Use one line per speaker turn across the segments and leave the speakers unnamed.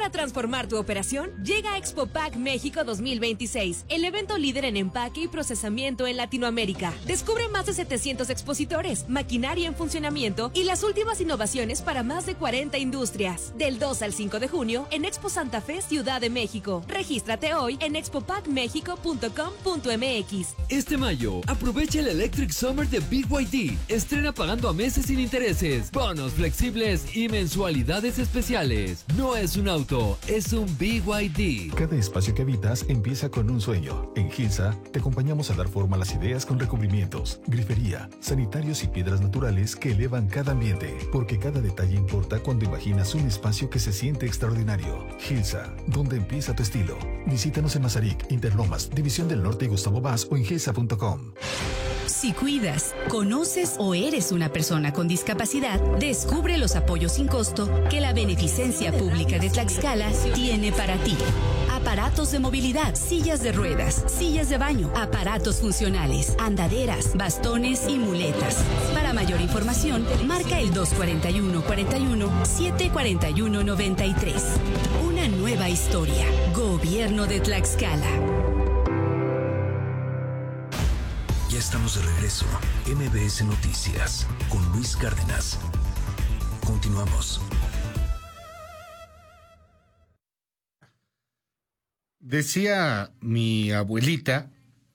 para transformar tu operación? Llega Expo Pack México 2026, el evento líder en empaque y procesamiento en Latinoamérica. Descubre más de 700 expositores, maquinaria en funcionamiento y las últimas innovaciones para más de 40 industrias. Del 2 al 5 de junio en Expo Santa Fe, Ciudad de México. Regístrate hoy en expopackmexico.com.mx.
Este mayo, aprovecha el Electric Summer de BYD. Estrena pagando a meses sin intereses, bonos flexibles y mensualidades especiales. No es un auto, es un BYD.
Cada espacio que habitas empieza con un sueño. En Gilsa te acompañamos a dar forma a las ideas con recubrimientos, grifería, sanitarios y piedras naturales que elevan cada ambiente. Porque cada detalle importa cuando imaginas un espacio que se siente extraordinario. Gilsa, donde empieza tu estilo. Visítanos en Mazarik, Interlomas, División del Norte y Gustavo Vaz o en gilsa.com.
Si cuidas, conoces o eres una persona con discapacidad, descubre los apoyos sin costo que la Beneficencia Pública de Tlaxcala tiene para ti. Aparatos de movilidad, sillas de ruedas, sillas de baño, aparatos funcionales, andaderas, bastones y muletas. Para mayor información, marca el 241-41-741-93. Una nueva historia. Gobierno de Tlaxcala.
Ya estamos de regreso. MBS Noticias con Luis Cárdenas. Continuamos.
Decía mi abuelita,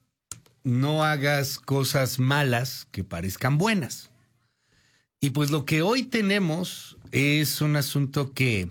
no hagas cosas malas que parezcan buenas. Y pues lo que hoy tenemos es un asunto que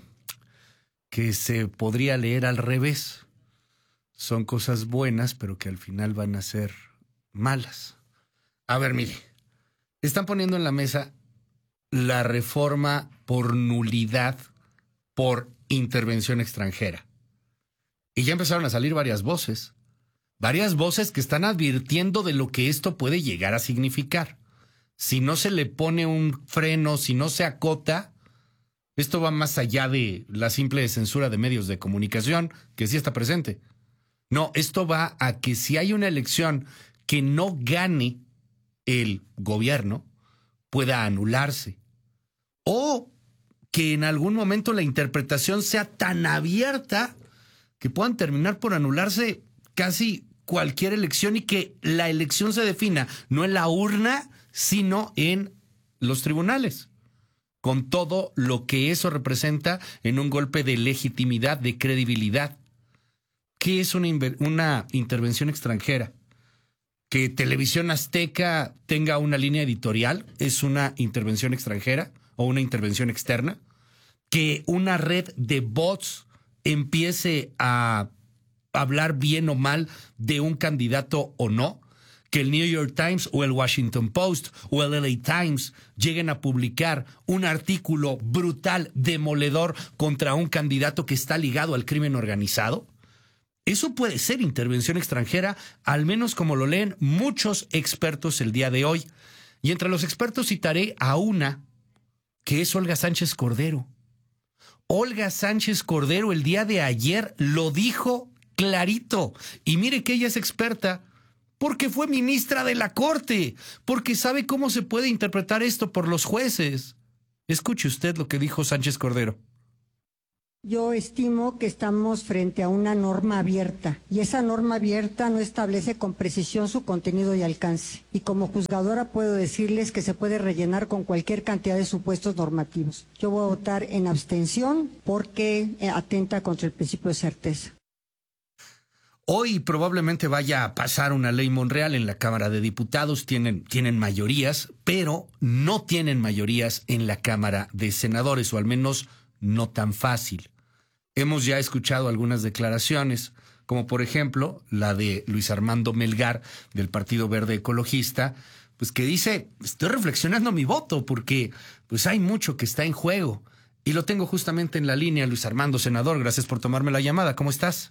se podría leer al revés. Son cosas buenas, pero que al final van a ser malas. A ver, mire, están poniendo en la mesa la reforma por nulidad por intervención extranjera. Y ya empezaron a salir varias voces que están advirtiendo de lo que esto puede llegar a significar. Si no se le pone un freno, si no se acota, esto va más allá de la simple censura de medios de comunicación, que sí está presente. No, esto va a que si hay una elección que no gane el gobierno, pueda anularse. O que en algún momento la interpretación sea tan abierta que puedan terminar por anularse casi cualquier elección y que la elección se defina no en la urna, sino en los tribunales, con todo lo que eso representa en un golpe de legitimidad, de credibilidad. ¿Qué es una intervención extranjera? Que Televisión Azteca tenga una línea editorial es una intervención extranjera o una intervención externa. Que una red de bots empiece a hablar bien o mal de un candidato o no. Que el New York Times o el Washington Post o el LA Times lleguen a publicar un artículo brutal, demoledor contra un candidato que está ligado al crimen organizado. Eso puede ser intervención extranjera, al menos como lo leen muchos expertos el día de hoy. Y entre los expertos citaré a una, que es Olga Sánchez Cordero. Olga Sánchez Cordero el día de ayer lo dijo clarito. Y mire que ella es experta porque fue ministra de la Corte, porque sabe cómo se puede interpretar esto por los jueces. Escuche usted lo que dijo Sánchez Cordero.
Yo estimo que estamos frente a una norma abierta y esa norma abierta no establece con precisión su contenido y alcance. Y como juzgadora puedo decirles que se puede rellenar con cualquier cantidad de supuestos normativos. Yo voy a votar en abstención porque atenta contra el principio de certeza.
Hoy probablemente vaya a pasar una ley Monreal en la Cámara de Diputados. Tienen mayorías, pero no tienen mayorías en la Cámara de Senadores, o al menos no tan fácil. Hemos ya escuchado algunas declaraciones, como por ejemplo la de Luis Armando Melgar del Partido Verde Ecologista, pues que dice, estoy reflexionando mi voto porque pues hay mucho que está en juego. Y lo tengo justamente en la línea. Luis Armando, senador, gracias por tomarme la llamada. ¿Cómo estás?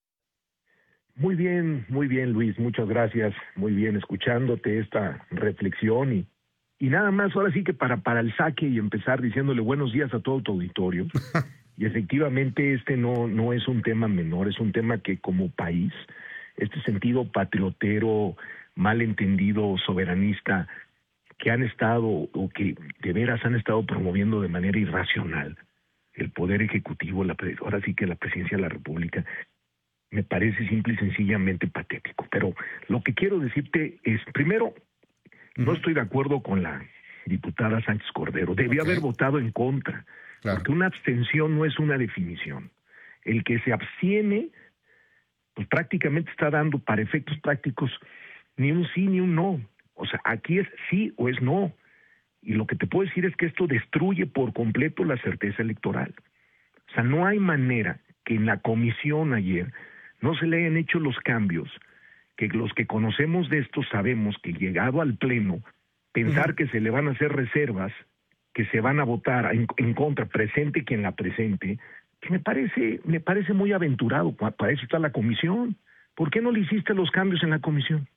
Muy bien, Luis, muchas gracias. Muy bien, escuchándote esta reflexión y nada más, ahora sí que para el saque y empezar diciéndole buenos días a todo tu auditorio. Y efectivamente no es un tema menor, es un tema que como país, este sentido patriotero, malentendido, soberanista, que han estado o que de veras han estado promoviendo de manera irracional, el Poder Ejecutivo, ahora sí que la Presidencia de la República, me parece simple y sencillamente patético. Pero lo que quiero decirte es, primero, no estoy de acuerdo con la diputada Sánchez Cordero. Debió haber votado en contra, porque una abstención no es una definición. El que se abstiene, pues prácticamente está dando para efectos prácticos ni un sí ni un no. O sea, aquí es sí o es no. Y lo que te puedo decir es que esto destruye por completo la certeza electoral. O sea, no hay manera que en la comisión ayer no se le hayan hecho los cambios, que los que conocemos de esto sabemos que llegado al pleno, pensar que se le van a hacer reservas, que se van a votar en contra, presente quien la presente, que me parece muy aventurado. Para eso está la comisión. ¿Por qué no le hiciste los cambios en la comisión?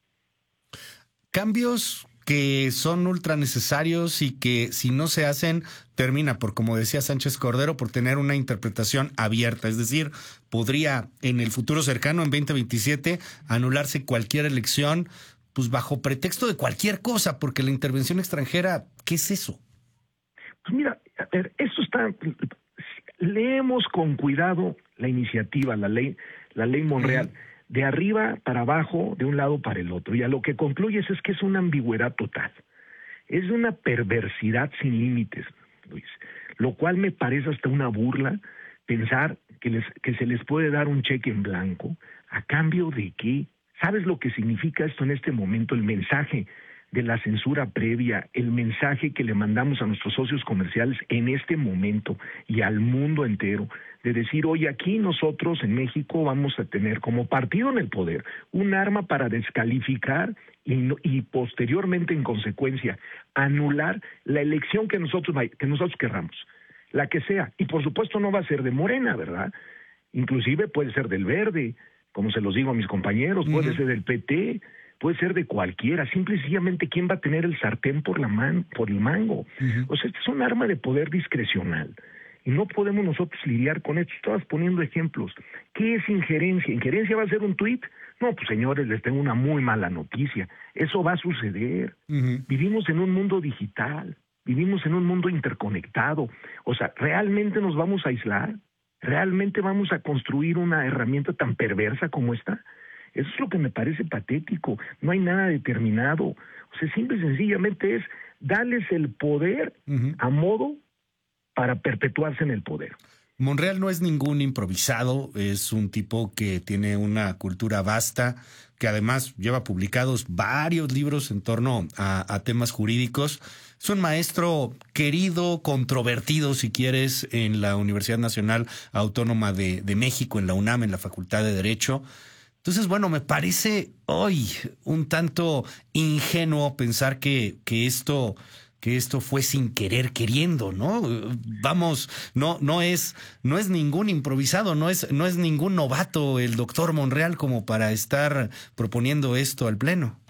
Cambios que son ultra necesarios y que si no se hacen, termina por, como decía Sánchez Cordero, por tener una interpretación abierta. Es decir, podría en el futuro cercano, en 2027, anularse cualquier elección, pues bajo pretexto de cualquier cosa, porque la intervención extranjera, ¿qué es eso?
Pues mira, a ver, esto está... Leemos con cuidado la iniciativa, la ley Monreal, de arriba para abajo, de un lado para el otro, y a lo que concluyes es que es una ambigüedad total, es una perversidad sin límites, Luis, lo cual me parece hasta una burla pensar que se les puede dar un cheque en blanco, ¿a cambio de qué? ¿Sabes lo que significa esto en este momento? El mensaje de la censura previa, el mensaje que le mandamos a nuestros socios comerciales en este momento y al mundo entero, de decir, oye, aquí nosotros en México vamos a tener como partido en el poder un arma para descalificar y posteriormente, en consecuencia, anular la elección que nosotros querramos, la que sea. Y por supuesto no va a ser de Morena, ¿verdad? Inclusive puede ser del Verde, como se los digo a mis compañeros, puede ser del PT, puede ser de cualquiera, simple y sencillamente quién va a tener el sartén por el mango. O sea, este es un arma de poder discrecional. Y no podemos nosotros lidiar con esto. Estabas poniendo ejemplos. ¿Qué es injerencia? ¿Injerencia va a ser un tuit? No, pues señores, les tengo una muy mala noticia. Eso va a suceder. Vivimos en un mundo digital, vivimos en un mundo interconectado. O sea, ¿realmente nos vamos a aislar? ¿Realmente vamos a construir una herramienta tan perversa como esta? Eso es lo que me parece patético. No hay nada determinado. O sea, simple y sencillamente es darles el poder a modo para perpetuarse en el poder.
Monreal no es ningún improvisado, es un tipo que tiene una cultura vasta, que además lleva publicados varios libros en torno a temas jurídicos. Es un maestro querido, controvertido, si quieres, en la Universidad Nacional Autónoma de México, en la UNAM, en la Facultad de Derecho. Entonces, bueno, me parece hoy un tanto ingenuo pensar que esto fue sin querer queriendo, ¿no? Vamos, no es ningún improvisado, no es ningún novato el doctor Monreal como para estar proponiendo esto al Pleno.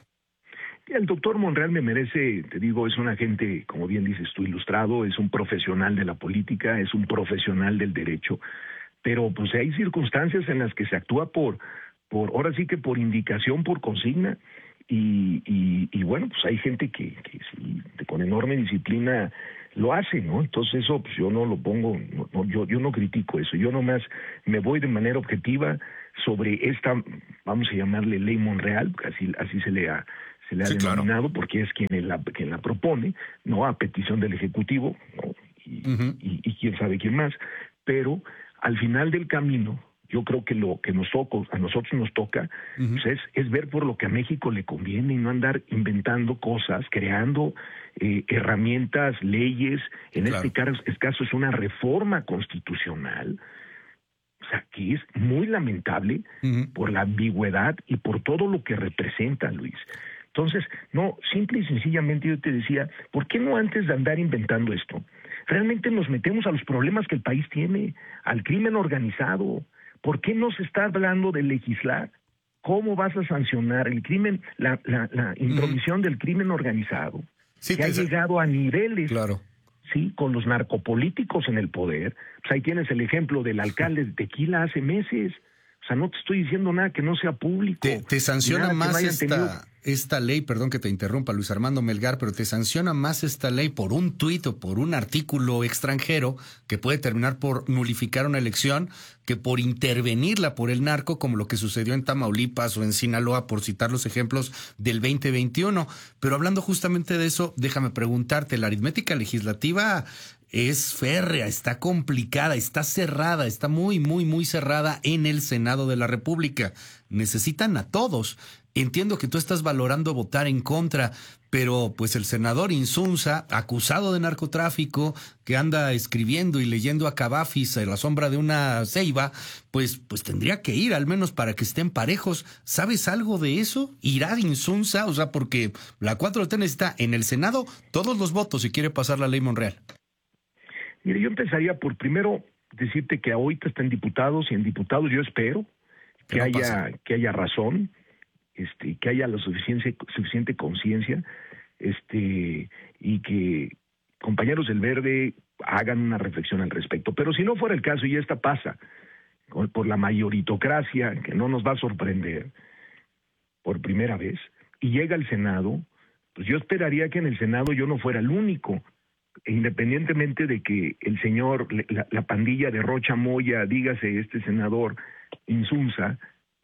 El doctor Monreal me merece, te digo, es un agente, como bien dices tú, ilustrado, es un profesional de la política, es un profesional del derecho, pero pues hay circunstancias en las que se actúa por ahora sí que por indicación, por consigna. Y bueno, pues hay gente que sí, con enorme disciplina lo hace, ¿no? Entonces eso pues yo no lo pongo, yo no critico eso, yo nomás me voy de manera objetiva sobre esta, vamos a llamarle ley Monreal, así se le ha denominado, porque es quien la propone, ¿no? A petición del Ejecutivo, ¿no? Y quién sabe quién más, pero al final del camino, yo creo que lo que a nosotros nos toca pues es ver por lo que a México le conviene y no andar inventando cosas, creando herramientas, leyes. En este caso es una reforma constitucional, o sea, que es muy lamentable por la ambigüedad y por todo lo que representa, Luis. Entonces, no, simple y sencillamente yo te decía, ¿por qué no antes de andar inventando esto? Realmente nos metemos a los problemas que el país tiene, al crimen organizado. ¿Por qué no se está hablando de legislar? ¿Cómo vas a sancionar el crimen, la intromisión del crimen organizado, que ha llegado a niveles, sí, con los narcopolíticos en el poder? Pues ahí tienes el ejemplo del alcalde de Tequila hace meses. O sea, no te estoy diciendo nada que no sea público.
¿Te sanciona más esta ley, perdón que te interrumpa, Luis Armando Melgar, pero te sanciona más esta ley por un tuit o por un artículo extranjero que puede terminar por nulificar una elección que por intervenirla por el narco, como lo que sucedió en Tamaulipas o en Sinaloa, por citar los ejemplos del 2021. Pero hablando justamente de eso, déjame preguntarte, la aritmética legislativa es férrea, está complicada, está cerrada, está muy, muy, muy cerrada en el Senado de la República. Necesitan a todos. Entiendo que tú estás valorando votar en contra, pero pues el senador Insunza, acusado de narcotráfico, que anda escribiendo y leyendo a Cavafis a la sombra de una ceiba, pues tendría que ir al menos para que estén parejos. ¿Sabes algo de eso? ¿Irá Insunza? O sea, porque la 4T necesita en el Senado todos los votos si quiere pasar la ley Monreal.
Mire, yo empezaría por primero decirte que ahorita están diputados y en diputados yo espero que haya razón, que haya la suficiente conciencia, y que compañeros del Verde hagan una reflexión al respecto. Pero si no fuera el caso, y esta pasa por la mayoritocracia, que no nos va a sorprender por primera vez, y llega al Senado, pues yo esperaría que en el Senado yo no fuera el único, independientemente de que el señor, la pandilla de Rocha Moya, dígase este senador Insunza,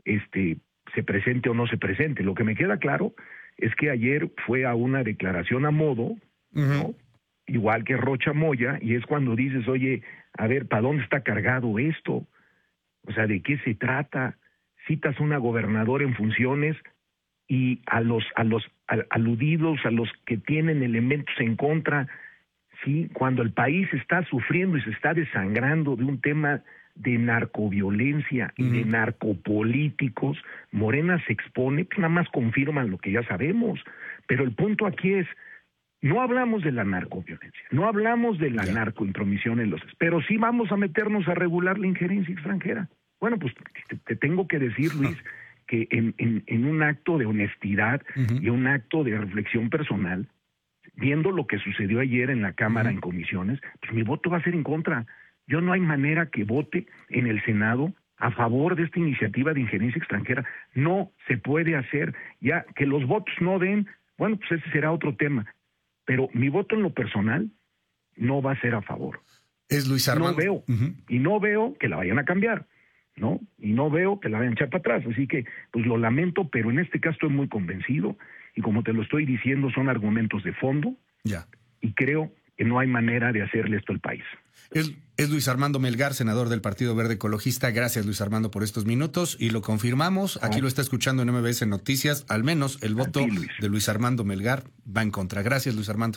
se presente o no se presente. Lo que me queda claro es que ayer fue a una declaración a modo, ¿no? Igual que Rocha Moya, y es cuando dices, oye, a ver, ¿para dónde está cargado esto? O sea, ¿de qué se trata? Citas a una gobernadora en funciones y a los aludidos, a los que tienen elementos en contra, sí, cuando el país está sufriendo y se está desangrando de un tema de narcoviolencia y de narcopolíticos, Morena se expone, pues nada más confirman lo que ya sabemos. Pero el punto aquí es, no hablamos de la narcoviolencia, no hablamos de la narcointromisión en los... Pero sí vamos a meternos a regular la injerencia extranjera. Bueno, pues te tengo que decir, Luis, que en un acto de honestidad y un acto de reflexión personal, viendo lo que sucedió ayer en la Cámara en comisiones, pues mi voto va a ser en contra. Yo no hay manera que vote en el Senado a favor de esta iniciativa de injerencia extranjera. No se puede hacer. Ya que los votos no den, bueno, pues ese será otro tema. Pero mi voto en lo personal no va a ser a favor.
Es Luis Armando.
No veo, y no veo que la vayan a cambiar, ¿no? Y no veo que la vayan a echar para atrás. Así que, pues lo lamento, pero en este caso estoy muy convencido. Y como te lo estoy diciendo, son argumentos de fondo. Ya. Y creo que no hay manera de hacerle esto al país.
Es Luis Armando Melgar, senador del Partido Verde Ecologista. Gracias, Luis Armando, por estos minutos. Y lo confirmamos, aquí lo está escuchando en MBS Noticias. Al menos el voto de Luis Armando Melgar va en contra. Gracias, Luis Armando.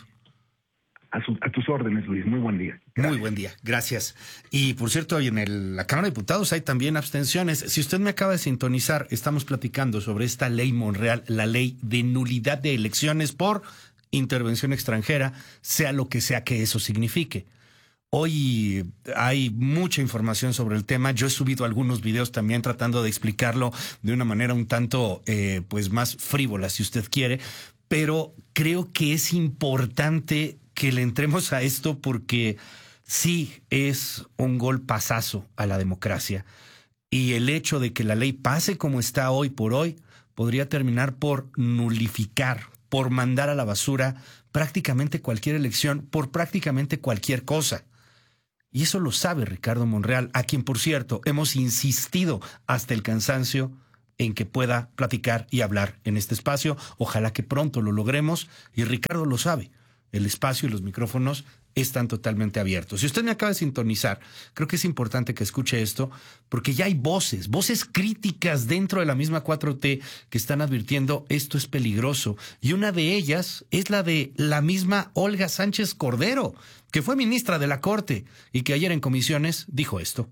A tus órdenes, Luis. Muy buen día.
Gracias. Muy buen día. Gracias. Y, por cierto, hoy en la Cámara de Diputados hay también abstenciones. Si usted me acaba de sintonizar, estamos platicando sobre esta ley Monreal, la ley de nulidad de elecciones por intervención extranjera, sea lo que sea que eso signifique. Hoy hay mucha información sobre el tema. Yo he subido algunos videos también tratando de explicarlo de una manera un tanto pues más frívola, si usted quiere, pero creo que es importante que le entremos a esto porque sí es un golpazazo a la democracia. Y el hecho de que la ley pase como está hoy por hoy podría terminar por nulificar, por mandar a la basura prácticamente cualquier elección, por prácticamente cualquier cosa. Y eso lo sabe Ricardo Monreal, a quien, por cierto, hemos insistido hasta el cansancio en que pueda platicar y hablar en este espacio. Ojalá que pronto lo logremos, y Ricardo lo sabe. El espacio y los micrófonos están totalmente abiertos. Si usted me acaba de sintonizar, creo que es importante que escuche esto, porque ya hay voces críticas dentro de la misma 4T que están advirtiendo esto es peligroso. Y una de ellas es la de la misma Olga Sánchez Cordero, que fue ministra de la Corte y que ayer en comisiones dijo esto.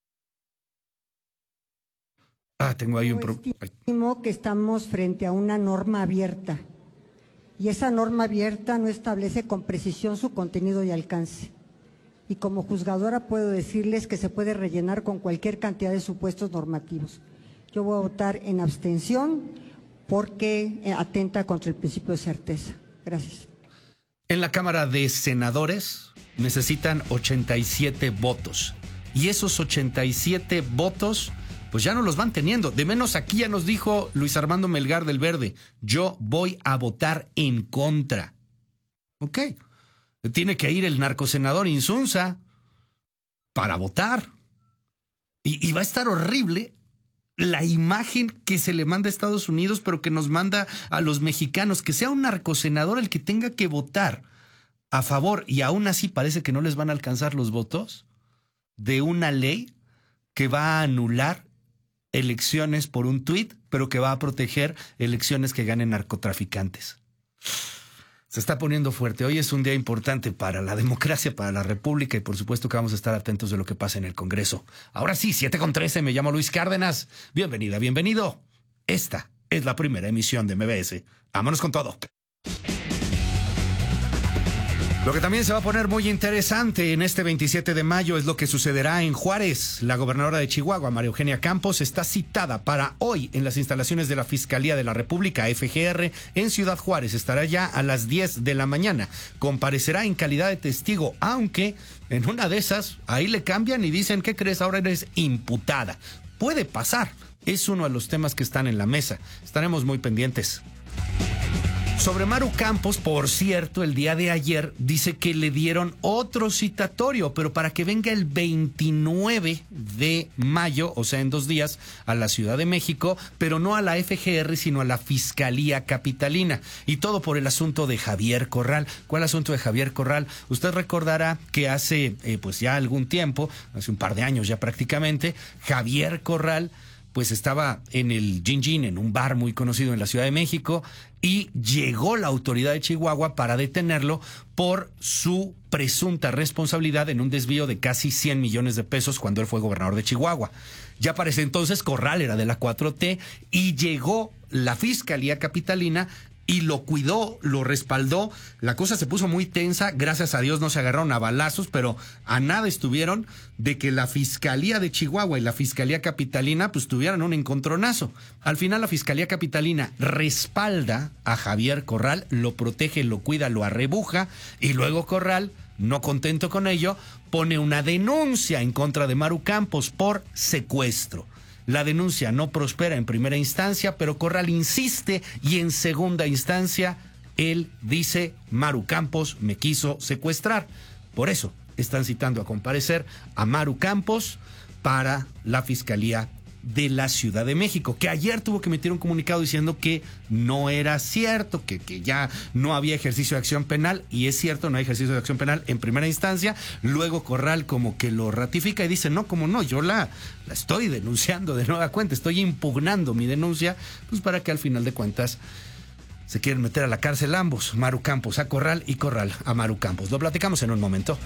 Tengo ahí un problema.
Estimo que estamos frente a una norma abierta. Y esa norma abierta no establece con precisión su contenido y alcance. Y como juzgadora puedo decirles que se puede rellenar con cualquier cantidad de supuestos normativos. Yo voy a votar en abstención porque atenta contra el principio de certeza. Gracias.
En la Cámara de Senadores necesitan 87 votos. Y esos 87 votos pues ya no los van teniendo. De menos aquí ya nos dijo Luis Armando Melgar del Verde, yo voy a votar en contra. Ok, tiene que ir el narcosenador Insunza para votar. Y va a estar horrible la imagen que se le manda a Estados Unidos, pero que nos manda a los mexicanos, que sea un narcosenador el que tenga que votar a favor, y aún así parece que no les van a alcanzar los votos de una ley que va a anular elecciones por un tuit, pero que va a proteger elecciones que ganen narcotraficantes. Se está poniendo fuerte. Hoy es un día importante para la democracia, para la república, y por supuesto que vamos a estar atentos de lo que pasa en el Congreso. Ahora sí, 7:13, me llamo Luis Cárdenas. Bienvenida, bienvenido. Esta es la primera emisión de MBS. Vámonos con todo. Lo que también se va a poner muy interesante en este 27 de mayo es lo que sucederá en Juárez. La gobernadora de Chihuahua, María Eugenia Campos, está citada para hoy en las instalaciones de la Fiscalía de la República, FGR, en Ciudad Juárez. Estará ya a las 10 de la mañana. Comparecerá en calidad de testigo, aunque en una de esas, ahí le cambian y dicen, ¿qué crees? Ahora eres imputada. Puede pasar. Es uno de los temas que están en la mesa. Estaremos muy pendientes. Sobre Maru Campos, por cierto, el día de ayer dice que le dieron otro citatorio, pero para que venga el 29 de mayo, o sea, en 2 días, a la Ciudad de México, pero no a la FGR, sino a la Fiscalía Capitalina. Y todo por el asunto de Javier Corral. ¿Cuál asunto de Javier Corral? Usted recordará que hace, pues ya algún tiempo, hace un par de años ya prácticamente, Javier Corral pues estaba en el Gin Gin, en un bar muy conocido en la Ciudad de México, y llegó la autoridad de Chihuahua para detenerlo por su presunta responsabilidad en un desvío de casi 100 millones de pesos cuando él fue gobernador de Chihuahua. Ya para ese entonces Corral era de la 4T y llegó la Fiscalía Capitalina y lo cuidó, lo respaldó. La cosa se puso muy tensa, gracias a Dios no se agarraron a balazos, pero a nada estuvieron de que la Fiscalía de Chihuahua y la Fiscalía Capitalina pues tuvieran un encontronazo. Al final la Fiscalía Capitalina respalda a Javier Corral, lo protege, lo cuida, lo arrebuja, y luego Corral, no contento con ello, pone una denuncia en contra de Maru Campos por secuestro. La denuncia no prospera en primera instancia, pero Corral insiste y en segunda instancia él dice, Maru Campos me quiso secuestrar. Por eso están citando a comparecer a Maru Campos para la Fiscalía de la Ciudad de México, que ayer tuvo que emitir un comunicado diciendo que no era cierto, que ya no había ejercicio de acción penal, y es cierto, no hay ejercicio de acción penal en primera instancia. Luego Corral como que lo ratifica y dice, no, como no, yo la estoy denunciando de nueva cuenta, estoy impugnando mi denuncia, pues para que al final de cuentas se quieren meter a la cárcel ambos, Maru Campos a Corral y Corral a Maru Campos. Lo platicamos en un momento.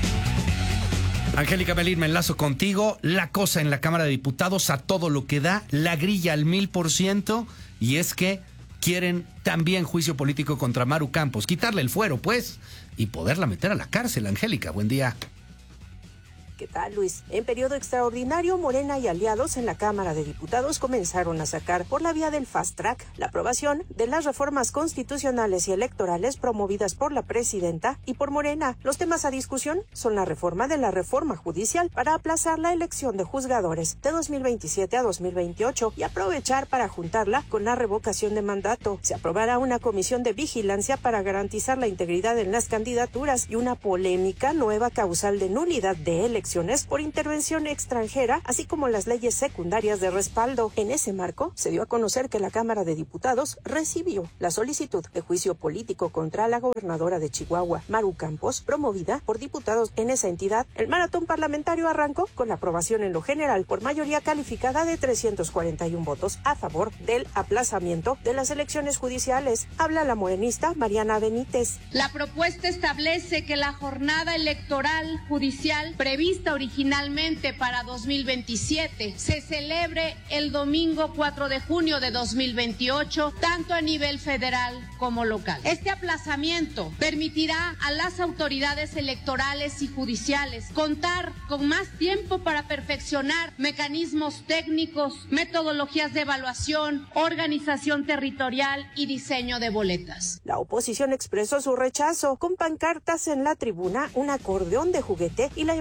Angélica Melín, me enlazo contigo. La cosa en la Cámara de Diputados a todo lo que da, la grilla al 1000%, y es que quieren también juicio político contra Maru Campos, quitarle el fuero, pues, y poderla meter a la cárcel. Angélica, buen día.
¿Qué tal, Luis? En periodo extraordinario, Morena y aliados en la Cámara de Diputados comenzaron a sacar por la vía del fast track la aprobación de las reformas constitucionales y electorales promovidas por la presidenta y por Morena. Los temas a discusión son la reforma de la reforma judicial para aplazar la elección de juzgadores de 2027 a 2028 y aprovechar para juntarla con la revocación de mandato. Se aprobará una comisión de vigilancia para garantizar la integridad en las candidaturas y una polémica nueva causal de nulidad de elecciones por intervención extranjera, así como las leyes secundarias de respaldo. En ese marco, se dio a conocer que la Cámara de Diputados recibió la solicitud de juicio político contra la gobernadora de Chihuahua, Maru Campos, promovida por diputados en esa entidad. El maratón parlamentario arrancó con la aprobación en lo general por mayoría calificada de 341 votos a favor del aplazamiento de las elecciones judiciales. Habla la morenista Mariana Benítez.
La propuesta establece que la jornada electoral judicial prevista originalmente para 2027 se celebre el domingo 4 de junio de 2028, tanto a nivel federal como local. Este aplazamiento permitirá a las autoridades electorales y judiciales contar con más tiempo para perfeccionar mecanismos técnicos, metodologías de evaluación, organización territorial y diseño de boletas.
La oposición expresó su rechazo con pancartas en la tribuna, un acordeón de juguete y la imagen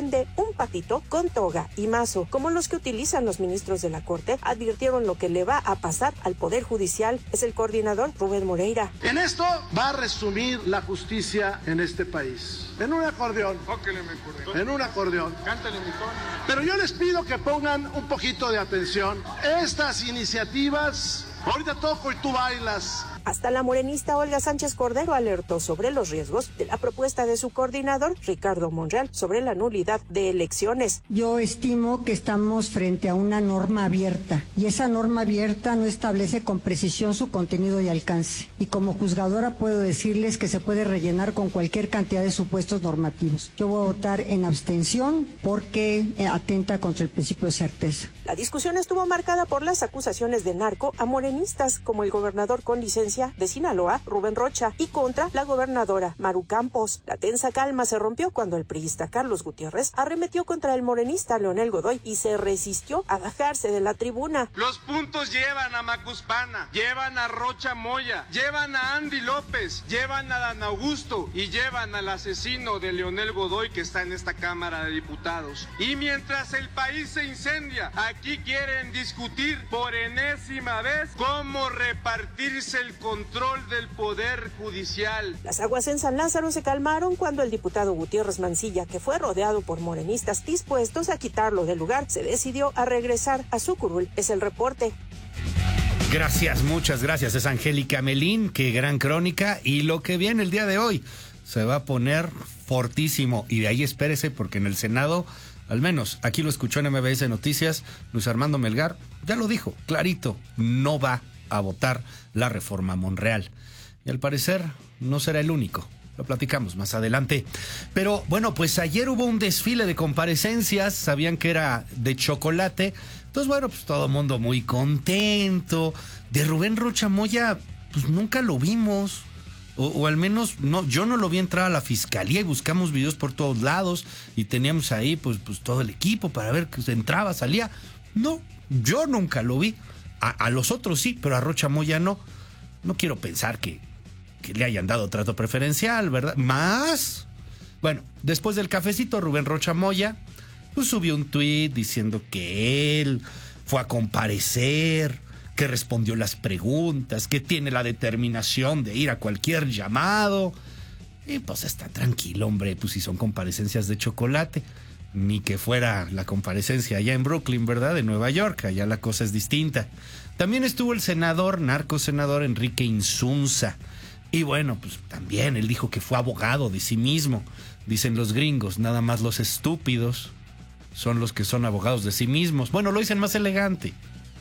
vende un patito con toga y mazo, como los que utilizan los ministros de la Corte, advirtieron lo que le va a pasar al Poder Judicial. Es el coordinador Rubén Moreira.
En esto va a resumir la justicia en este país. En un acordeón. En un acordeón. Cántale, mi Tony. Pero yo les pido que pongan un poquito de atención. Estas iniciativas, ahorita toco y tú bailas.
Hasta la morenista Olga Sánchez Cordero alertó sobre los riesgos de la propuesta de su coordinador, Ricardo Monreal, sobre la nulidad de elecciones.
Yo estimo que estamos frente a una norma abierta y esa norma abierta no establece con precisión su contenido y alcance. Y como juzgadora puedo decirles que se puede rellenar con cualquier cantidad de supuestos normativos. Yo voy a votar en abstención porque atenta contra el principio de certeza.
La discusión estuvo marcada por las acusaciones de narco a morenistas como el gobernador con licencia de Sinaloa, Rubén Rocha, y contra la gobernadora Maru Campos. La tensa calma se rompió cuando el priista Carlos Gutiérrez arremetió contra el morenista Leonel Godoy y se resistió a bajarse de la tribuna.
Los puntos llevan a Macuspana, llevan a Rocha Moya, llevan a Andy López, llevan a Dan Augusto y llevan al asesino de Leonel Godoy que está en esta Cámara de Diputados. Y mientras el país se incendia, aquí quieren discutir por enésima vez cómo repartirse el control del Poder Judicial.
Las aguas en San Lázaro se calmaron cuando el diputado Gutiérrez Mancilla, que fue rodeado por morenistas dispuestos a quitarlo del lugar, se decidió a regresar a su curul. Es el reporte.
Gracias, muchas gracias. Es Angélica Melín, qué gran crónica. Y lo que viene el día de hoy se va a poner fortísimo. Y de ahí espérese, porque en el Senado, al menos aquí lo escuchó en MBS Noticias, Luis Armando Melgar ya lo dijo clarito, no va a votar la reforma Monreal. Y al parecer no será el único. Lo platicamos más adelante. Pero bueno, pues ayer hubo un desfile de comparecencias. Sabían que era de chocolate. Entonces, bueno, pues todo el mundo muy contento. De Rubén Rocha Moya, pues nunca lo vimos. O al menos no, yo no lo vi entrar a la fiscalía y buscamos videos por todos lados. Y teníamos ahí pues todo el equipo para ver que entraba, salía. No, yo nunca lo vi. A los otros sí, pero a Rocha Moya no. No quiero pensar que le hayan dado trato preferencial, ¿verdad? Más. Bueno, después del cafecito, Rubén Rocha Moya pues subió un tuit diciendo que él fue a comparecer, que respondió las preguntas, que tiene la determinación de ir a cualquier llamado. Y pues está tranquilo, hombre, pues si son comparecencias de chocolate. Ni que fuera la comparecencia allá en Brooklyn, ¿verdad? De Nueva York, allá la cosa es distinta. También estuvo el narcosenador Enrique Insunza. Y bueno, pues también él dijo que fue abogado de sí mismo. Dicen los gringos, nada más los estúpidos son los que son abogados de sí mismos. Bueno, lo dicen más elegante.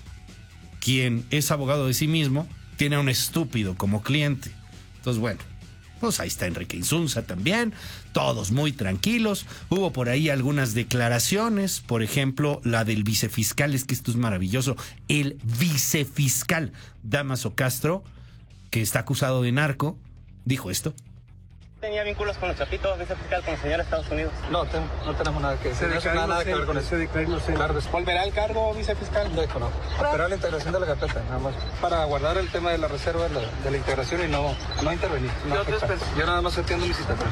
Quien es abogado de sí mismo tiene a un estúpido como cliente. Entonces, bueno, pues ahí está Enrique Insunza también, todos muy tranquilos. Hubo por ahí algunas declaraciones, por ejemplo, la del vicefiscal, es que esto es maravilloso, el vicefiscal Dámaso Castro, que está acusado de narco, dijo esto.
¿Tenía vínculos con el Chapito, vicefiscal, con el señor Estados Unidos? No, no tenemos nada que decir.
Nada que ver con eso.
¿Volverá el cargo, vicefiscal?
No. Esperar la integración de la carpeta, nada más. Para guardar el tema de la reserva de la integración y no intervenir. Yo nada más atiendo mi citación.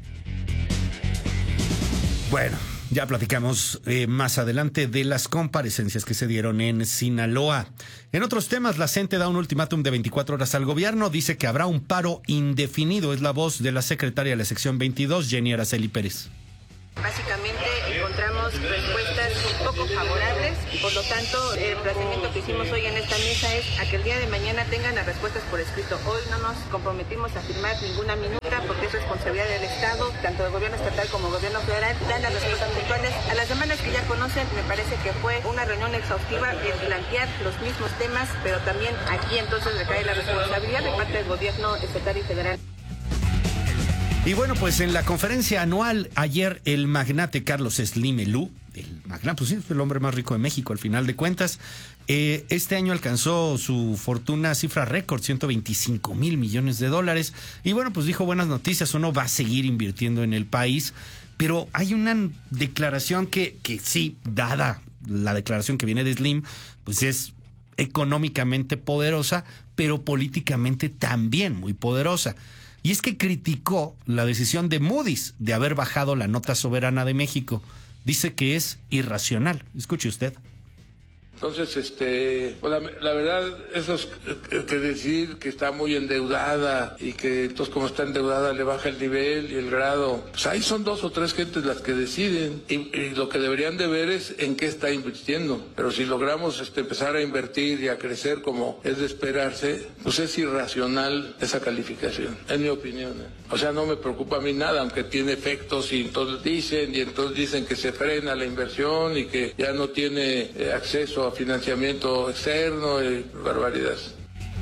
Bueno, ya platicamos más adelante de las comparecencias que se dieron en Sinaloa. En otros temas, la CENTE da un ultimátum de 24 horas al gobierno. Dice que habrá un paro indefinido. Es la voz de la secretaria de la sección 22, Jenny Araceli Pérez.
Básicamente encontramos respuestas poco favorables y por lo tanto el planteamiento que hicimos hoy en esta mesa es a que el día de mañana tengan las respuestas por escrito. Hoy no nos comprometimos a firmar ninguna minuta porque es responsabilidad del Estado, tanto del gobierno estatal como del gobierno federal, dan las respuestas puntuales a las demandas que ya conocen. Me parece que fue una reunión exhaustiva en plantear los mismos temas, pero también aquí entonces recae la responsabilidad de parte del gobierno estatal y federal.
Y bueno, pues en la conferencia anual ayer el magnate Carlos Slim Elú, el magnate, pues sí, es el hombre más rico de México al final de cuentas, este año alcanzó su fortuna cifra récord, $125 mil millones. Y bueno, pues dijo buenas noticias, uno va a seguir invirtiendo en el país, pero hay una declaración que sí, dada la declaración que viene de Slim, pues es económicamente poderosa, pero políticamente también muy poderosa. Y es que criticó la decisión de Moody's de haber bajado la nota soberana de México. Dice que es irracional. Escuche usted.
Entonces, pues la verdad, eso es que decir que está muy endeudada y que entonces como está endeudada le baja el nivel y el grado. Pues ahí son 2 o 3 gentes las que deciden y lo que deberían de ver es en qué está invirtiendo. Pero si logramos empezar a invertir y a crecer como es de esperarse, pues es irracional esa calificación, en mi opinión. O sea, no me preocupa a mí nada, aunque tiene efectos y entonces dicen que se frena la inversión y que ya no tiene acceso a financiamiento externo y barbaridades.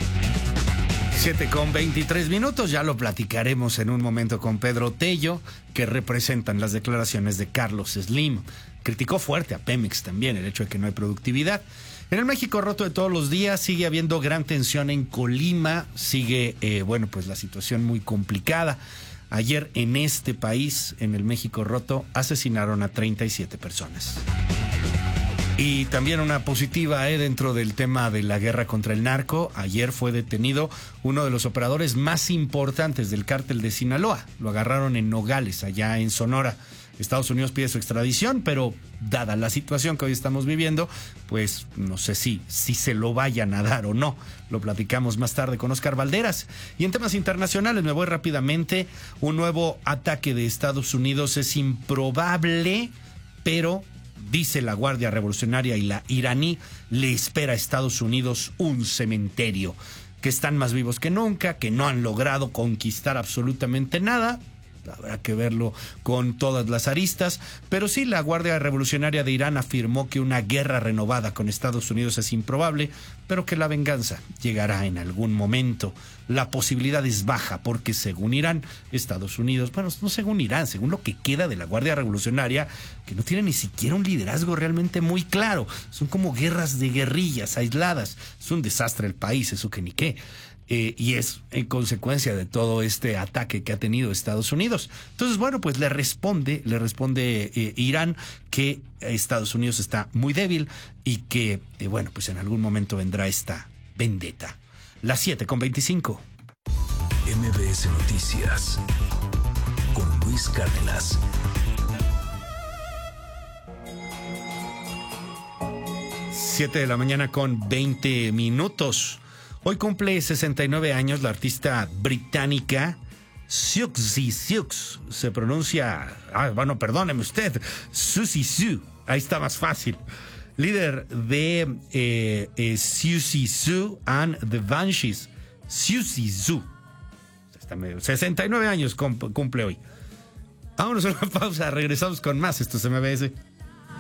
7:23, ya lo platicaremos en un momento con Pedro Tello, que representan las declaraciones de Carlos Slim. Criticó fuerte a Pemex también el hecho de que no hay productividad. En el México roto de todos los días sigue habiendo gran tensión en Colima, sigue, pues la situación muy complicada. Ayer en este país, en el México roto, asesinaron a 37 personas. Y también una positiva dentro del tema de la guerra contra el narco. Ayer fue detenido uno de los operadores más importantes del cártel de Sinaloa. Lo agarraron en Nogales, allá en Sonora. Estados Unidos pide su extradición, pero dada la situación que hoy estamos viviendo, pues no sé si se lo vayan a dar o no. Lo platicamos más tarde con Oscar Valderas. Y en temas internacionales me voy rápidamente. Un nuevo ataque de Estados Unidos es improbable, pero dice la Guardia Revolucionaria y la iraní, le espera a Estados Unidos un cementerio, que están más vivos que nunca, que no han logrado conquistar absolutamente nada. Habrá que verlo con todas las aristas, pero sí, la Guardia Revolucionaria de Irán afirmó que una guerra renovada con Estados Unidos es improbable, pero que la venganza llegará en algún momento. La posibilidad es baja porque según Irán, Estados Unidos, bueno, no según Irán, según lo que queda de la Guardia Revolucionaria, que no tiene ni siquiera un liderazgo realmente muy claro, son como guerras de guerrillas aisladas, es un desastre el país, eso que ni qué. Y es en consecuencia de todo este ataque que ha tenido Estados Unidos. Entonces, bueno, pues le responde Irán que Estados Unidos está muy débil y que, pues en algún momento vendrá esta vendetta. Las 7:25.
MBS Noticias con Luis Cárdenas.
Siete de la mañana con 20 minutos. Hoy cumple 69 años la artista británica Siouxsie Sioux. Se pronuncia, perdóneme usted, Siouxsie Sioux. Ahí está más fácil. Líder de Siouxsie Sioux and the Banshees. Siouxsie Sioux. 69 años cumple hoy. Vámonos a una pausa, regresamos con más. Esto es MBS.